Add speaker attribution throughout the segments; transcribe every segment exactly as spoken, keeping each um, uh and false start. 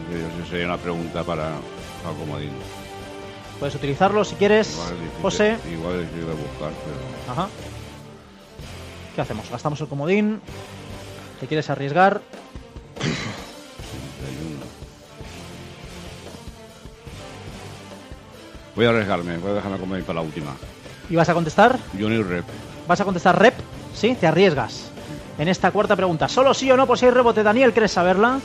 Speaker 1: Eso sería una pregunta para, para comodín.
Speaker 2: Puedes utilizarlo si quieres,
Speaker 1: Igual es difícil,
Speaker 2: José.
Speaker 1: Igual es difícil de buscar, pero...
Speaker 2: Ajá. ¿Qué hacemos? ¿Gastamos el comodín? ¿Te quieres arriesgar?
Speaker 1: Voy a arriesgarme, voy a dejarme comodín para la última.
Speaker 2: ¿Y vas a contestar?
Speaker 1: Junior Rep.
Speaker 2: ¿Vas a contestar rep? ¿Sí? ¿Te arriesgas? En esta cuarta pregunta, ¿solo sí o no por si hay rebote? Daniel, ¿quieres saberla?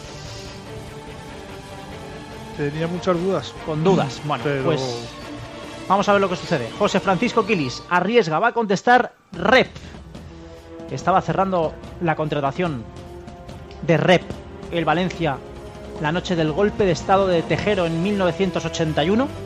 Speaker 3: Tenía muchas dudas.
Speaker 2: Con dudas. Bueno,
Speaker 3: Pero...
Speaker 2: pues vamos a ver lo que sucede. José Francisco Quilis arriesga, va a contestar rep. Estaba cerrando la contratación de rep el Valencia la noche del golpe de estado de Tejero en mil novecientos ochenta y uno.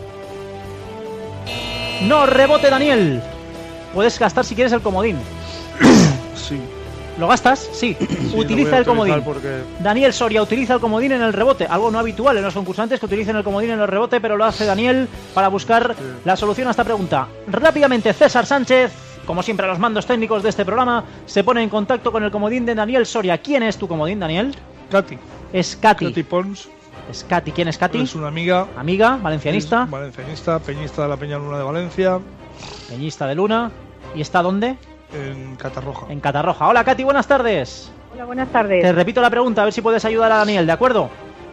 Speaker 2: No, rebote, Daniel. Puedes gastar si quieres el comodín.
Speaker 3: Sí.
Speaker 2: ¿Lo gastas? Sí.
Speaker 3: Sí,
Speaker 2: Utiliza el comodín.
Speaker 3: Porque...
Speaker 2: Daniel Soria utiliza el comodín en el rebote. Algo no habitual en los concursantes que utilicen el comodín en el rebote, pero lo hace Daniel para buscar sí. la solución a esta pregunta. Rápidamente, César Sánchez, como siempre a los mandos técnicos de este programa, se pone en contacto con el comodín de Daniel Soria. ¿Quién es tu comodín, Daniel?
Speaker 3: Katy.
Speaker 2: Es Katy.
Speaker 3: Katy Pons.
Speaker 2: Es Katy. ¿Quién es Katy?
Speaker 3: Es una amiga.
Speaker 2: Amiga, valencianista.
Speaker 3: Es valencianista, peñista de la Peña Luna de Valencia.
Speaker 2: Peñista de Luna. ¿Y está dónde?
Speaker 3: En Catarroja.
Speaker 2: En Catarroja. Hola, Katy, buenas tardes.
Speaker 4: Hola, buenas tardes.
Speaker 2: Te repito la pregunta, a ver si puedes ayudar a Daniel, ¿de acuerdo?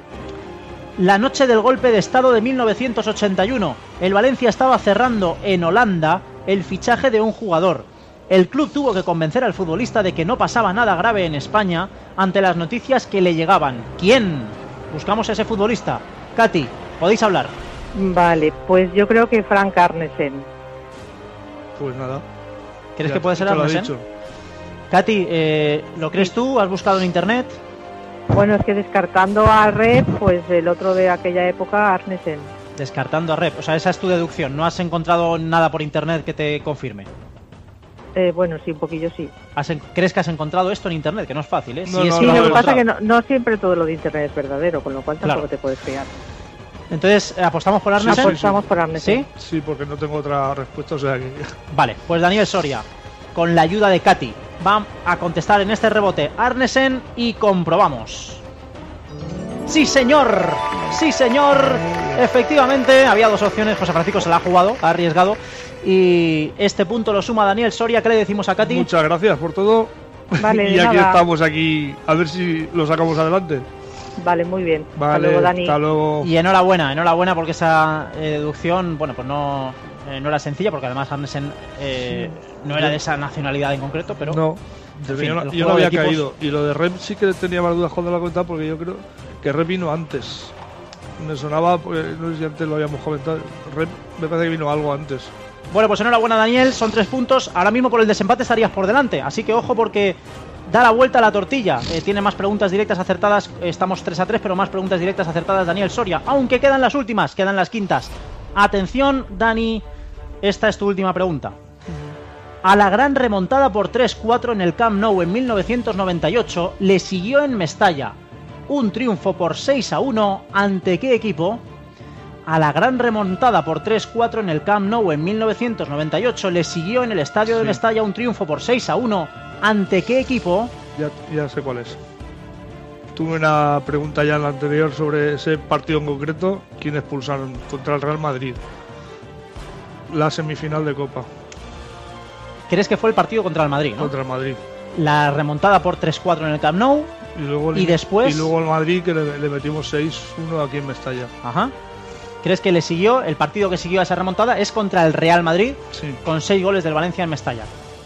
Speaker 2: La noche del golpe de estado de mil novecientos ochenta y uno, el Valencia estaba cerrando en Holanda el fichaje de un jugador. El club tuvo que convencer al futbolista de que no pasaba nada grave en España ante las noticias que le llegaban. ¿Quién? Buscamos a ese futbolista. Katy, podéis hablar.
Speaker 4: Vale, pues yo creo que Frank Arnesen.
Speaker 3: Pues nada.
Speaker 2: ¿Crees que puede ser Arnesen? Katy, eh, ¿lo crees tú? ¿Has buscado en internet?
Speaker 4: Bueno, es que descartando a Rep, pues el otro de aquella época, Arnesen.
Speaker 2: Descartando a Rep, o sea, esa es tu deducción. ¿No has encontrado nada por internet que te confirme?
Speaker 4: Eh, bueno, sí, un poquillo sí.
Speaker 2: ¿Has en- ¿Crees que has encontrado esto en internet? Que no es fácil, ¿eh?
Speaker 3: No,
Speaker 2: si
Speaker 3: no,
Speaker 2: es
Speaker 4: sí,
Speaker 3: no,
Speaker 4: lo que
Speaker 3: no,
Speaker 4: pasa es que no, no siempre todo lo de internet es verdadero, con lo cual tampoco
Speaker 2: Claro.
Speaker 4: te puedes fiar.
Speaker 2: Entonces, ¿apostamos por Arnesen?
Speaker 3: Sí, sí,
Speaker 4: Apostamos por Arnesen.
Speaker 2: ¿Sí?
Speaker 3: Sí, porque no tengo otra respuesta, o sea que...
Speaker 2: Vale, pues Daniel Soria, con la ayuda de Katy, va a contestar en este rebote Arnesen y comprobamos. ¡Sí, señor! ¡Sí, señor! Efectivamente, había dos opciones, José Francisco se la ha jugado, ha arriesgado, y este punto lo suma Daniel Soria. ¿Qué le decimos a Katy?
Speaker 3: Muchas gracias por todo.
Speaker 4: Vale,
Speaker 3: y aquí
Speaker 4: nada.
Speaker 3: estamos, aquí, a ver si lo sacamos adelante.
Speaker 4: Vale, muy bien.
Speaker 3: Vale,
Speaker 4: hasta luego, Dani.
Speaker 3: hasta luego.
Speaker 2: Y enhorabuena, enhorabuena porque esa eh, deducción, bueno, pues no, eh, no era sencilla, porque además Arnesen eh, no era de esa nacionalidad en concreto, pero...
Speaker 3: No,
Speaker 2: en fin,
Speaker 3: yo no,
Speaker 2: el
Speaker 3: yo no
Speaker 2: juego de
Speaker 3: había
Speaker 2: equipos-
Speaker 3: caído. Y lo de Rep sí que tenía más dudas cuando lo comentaba, porque yo creo que Rep vino antes. Me sonaba, pues, no sé si antes lo habíamos comentado. Rep me parece que vino algo antes.
Speaker 2: Bueno, pues enhorabuena, Daniel, son tres puntos. Ahora mismo por el desempate estarías por delante, así que ojo porque da la vuelta a la tortilla. Eh, tiene más preguntas directas acertadas, estamos tres a tres, pero más preguntas directas acertadas Daniel Soria, aunque quedan las últimas, quedan las quintas. Atención, Dani, esta es tu última pregunta. A la gran remontada por tres cuatro en el Camp Nou en mil novecientos noventa y ocho le siguió en Mestalla un triunfo por seis a uno, ¿ante qué equipo? A la gran remontada por tres cuatro en el Camp Nou en mil novecientos noventa y ocho le siguió en el estadio de
Speaker 3: Sí.
Speaker 2: Mestalla un triunfo por seis a uno, ¿ante qué equipo?
Speaker 3: Ya, ya sé cuál es. Tuve una pregunta ya en la anterior sobre ese partido en concreto. ¿Quién expulsaron contra el Real Madrid? La semifinal de Copa
Speaker 2: ¿Crees que fue el partido contra el Madrid, no?
Speaker 3: contra el Madrid.
Speaker 2: La remontada por tres cuatro en el Camp Nou.
Speaker 3: Y luego el,
Speaker 2: Y después-
Speaker 3: y luego el Madrid, que le, le metimos seis uno aquí en Mestalla.
Speaker 2: Ajá. ¿Crees que le siguió? El partido que siguió a esa remontada es contra el Real Madrid,
Speaker 3: Sí.
Speaker 2: con seis goles del Valencia en Mestalla.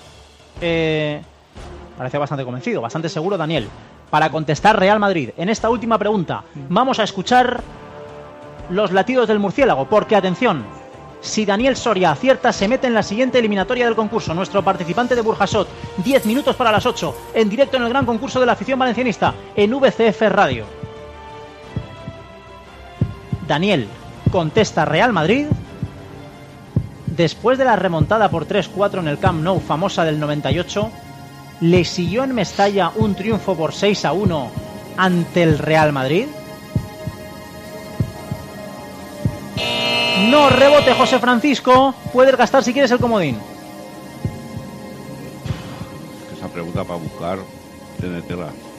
Speaker 2: Eh, parece bastante convencido, bastante seguro, Daniel. Para contestar Real Madrid, en esta última pregunta, vamos a escuchar los latidos del murciélago, porque atención, si Daniel Soria acierta, se mete en la siguiente eliminatoria del concurso. Nuestro participante de Burjasot, diez minutos para las ocho, en directo en el gran concurso de la afición valencianista, en V C F Radio. Daniel contesta Real Madrid. Después de la remontada por tres cuatro en el Camp Nou famosa del noventa y ocho, le siguió en Mestalla un triunfo por seis a uno ante el Real Madrid. No, rebote José Francisco. Puedes gastar si quieres el comodín.
Speaker 1: Esa pregunta para buscar, tiene tela.